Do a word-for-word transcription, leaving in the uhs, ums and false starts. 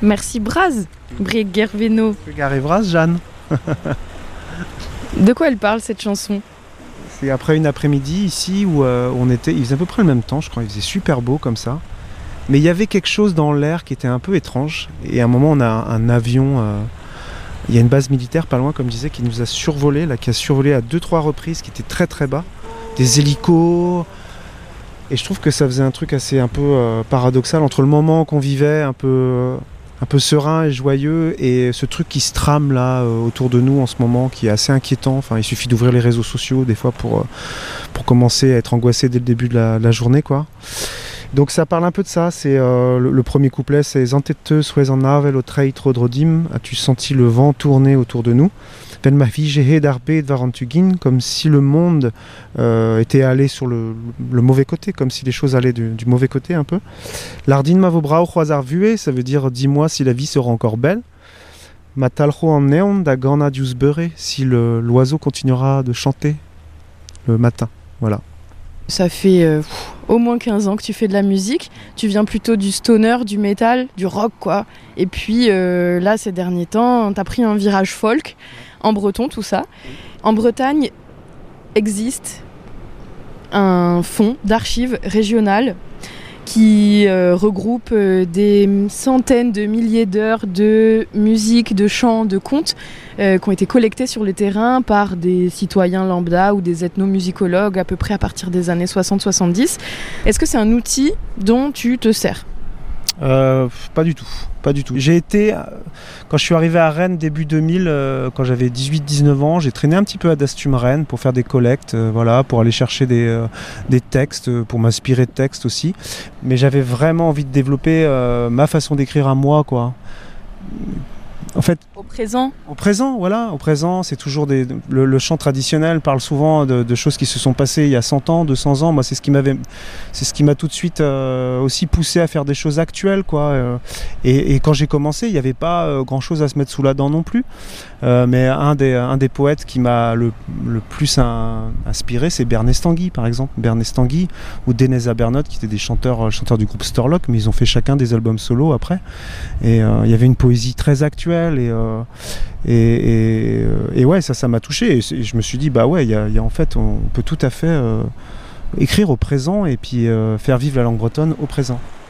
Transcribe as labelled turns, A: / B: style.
A: Merci Braz, Bregerveno.
B: Gare Braz, Jeanne.
A: De quoi elle parle cette chanson?
B: C'est après une après-midi ici où euh, on était, il faisait à peu près le même temps, je crois, il faisait super beau comme ça. Mais il y avait quelque chose dans l'air qui était un peu étrange. Et à un moment, on a un, un avion, euh, il y a une base militaire pas loin, comme je disais, qui nous a survolé, là, qui a survolé à deux, trois reprises, qui était très très bas. Des hélicos. Et je trouve que ça faisait un truc assez un peu euh, paradoxal entre le moment qu'on vivait, un peu, euh, un peu serein et joyeux, et ce truc qui se trame là euh, autour de nous en ce moment, qui est assez inquiétant. Enfin, il suffit d'ouvrir les réseaux sociaux des fois pour, euh, pour commencer à être angoissé dès le début de la, de la journée, quoi. Donc ça parle un peu de ça, c'est euh, le, le premier couplet, c'est Zantete souez en avel au treit rodrodim, as-tu senti le vent tourner autour de nous? Ven ma vie gehe darbe dvarantugin, comme si le monde euh, était allé sur le, le mauvais côté, comme si les choses allaient du, du mauvais côté un peu. Lardin ma vobra croisar vue, ça veut dire dis-moi si la vie sera encore belle. Matalho en neon da gana dius beure, si le, l'oiseau continuera de chanter le matin, voilà.
A: Ça fait euh, pff, au moins quinze ans que tu fais de la musique. Tu viens plutôt du stoner, du métal, du rock, quoi. Et puis euh, là, ces derniers temps, t'as pris un virage folk, en breton, tout ça. En Bretagne, existe un fonds d'archives régionales qui euh, regroupe euh, des centaines de milliers d'heures de musique, de chants, de contes euh, qui ont été collectés sur le terrain par des citoyens lambda ou des ethnomusicologues à peu près à partir des années soixante soixante-dix. Est-ce que c'est un outil dont tu te sers ?
B: Euh, pas du tout, pas du tout. J'ai été, quand je suis arrivé à Rennes début deux mille, euh, quand j'avais dix-huit dix-neuf ans, j'ai traîné un petit peu à Dastum Rennes pour faire des collectes, euh, voilà, pour aller chercher des, euh, des textes, pour m'inspirer de textes aussi. Mais j'avais vraiment envie de développer euh, ma façon d'écrire à moi, quoi. En fait,
A: au présent
B: Au présent, voilà. Au présent, c'est toujours des... Le, le chant traditionnel parle souvent de, de choses qui se sont passées il y a cent ans, deux cents ans. Moi, c'est ce qui m'avait... c'est ce qui m'a tout de suite euh, aussi poussé à faire des choses actuelles, quoi. Euh, et, et quand j'ai commencé, il n'y avait pas euh, grand-chose à se mettre sous la dent non plus. Euh, mais un des, un des poètes qui m'a le, le plus un, inspiré, c'est Bernest Tanguy, par exemple. Bernest Tanguy ou Deneza Bernotte, qui étaient des chanteurs, chanteurs du groupe Storlock, mais ils ont fait chacun des albums solo après. Et euh, il y avait une poésie très actuelle. Et, euh, et, et, et ouais, ça, ça m'a touché. Et, et je me suis dit, bah ouais, y a, y a, en fait, on peut tout à fait euh, écrire au présent et puis euh, faire vivre la langue bretonne au présent.